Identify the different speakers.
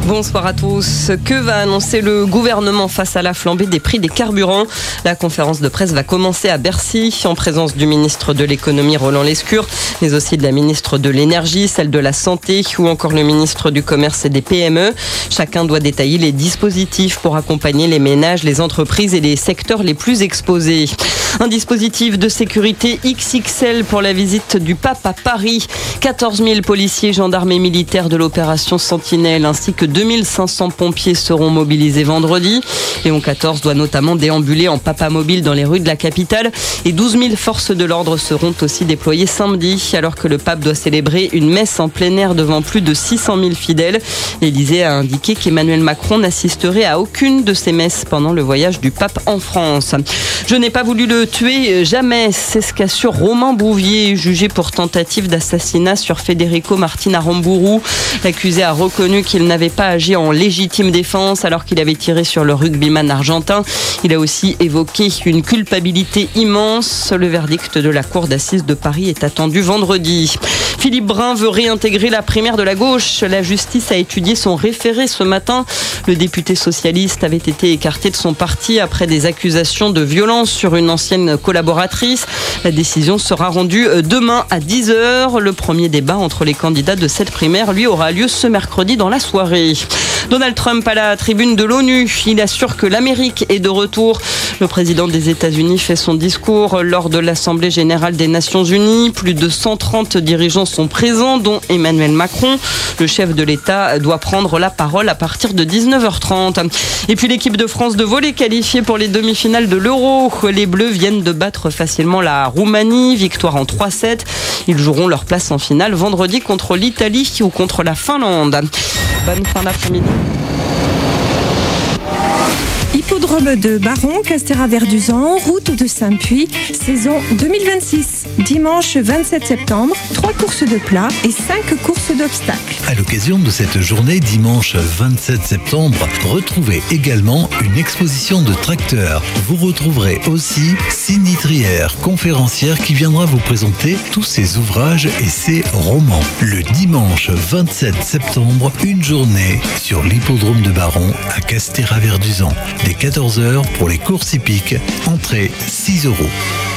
Speaker 1: Bonsoir à tous. Que va annoncer le gouvernement face à la flambée des prix des carburants ? La conférence de presse va commencer à Bercy, en présence du ministre de l'économie Roland Lescure, mais aussi de la ministre de l'énergie, celle de la santé ou encore le ministre du commerce et des PME. Chacun doit détailler les dispositifs pour accompagner les ménages, les entreprises et les secteurs les plus exposés. Un dispositif de sécurité XXL pour la visite du pape à Paris. 14 000 policiers, gendarmes et militaires de l'opération Sentinelle ainsi que 2500 pompiers seront mobilisés vendredi. Léon XIV doit notamment déambuler en papamobile dans les rues de la capitale et 12 000 forces de l'ordre seront aussi déployées samedi alors que le pape doit célébrer une messe en plein air devant plus de 600 000 fidèles. L'Élysée a indiqué qu'Emmanuel Macron n'assisterait à aucune de ces messes pendant le voyage du pape en France. Je n'ai pas voulu le tuer jamais, c'est ce qu'assure Romain Bouvier, jugé pour tentative d'assassinat sur Federico Martin Aramburu. L'accusé a reconnu qu'il n'avait pas agi en légitime défense alors qu'il avait tiré sur le rugbyman argentin. Il a aussi évoqué une culpabilité immense. Le verdict de la cour d'assises de Paris est attendu vendredi. Philippe Brun veut réintégrer la primaire de la gauche. La justice a étudié son référé ce matin. Le député socialiste avait été écarté de son parti après des accusations de violence sur une ancienne collaboratrice. La décision sera rendue demain à 10h. Le premier débat entre les candidats de cette primaire, lui, aura lieu ce mercredi dans la soirée. Donald Trump à la tribune de l'ONU. Il assure que l'Amérique est de retour. Le président des États-Unis fait son discours lors de l'Assemblée générale des Nations Unies. Plus de 130 dirigeants sont présents, dont Emmanuel Macron. Le chef de l'État doit prendre la parole à partir de 19h30. Et puis l'équipe de France de volley qualifiée pour les demi-finales de l'Euro. Les Bleus viennent de battre facilement la Roumanie. Victoire en 3-7. Ils joueront leur place en finale vendredi contre l'Italie ou contre la Finlande. Bonne fin d'après-midi.
Speaker 2: Hippodrome de Baron, Castéra-Verduzan, route de Saint-Puy, saison 2026. Dimanche 27 septembre, 3 courses de plat et 5 courses d'obstacles.
Speaker 3: À l'occasion de cette journée, dimanche 27 septembre, retrouvez également une exposition de tracteurs. Vous retrouverez aussi Cindy Trière, conférencière qui viendra vous présenter tous ses ouvrages et ses romans. Le dimanche 27 septembre, une journée sur l'hippodrome de Baron à Castéra-Verduzan. Dès 14h pour les courses hippiques, entrée 6 €.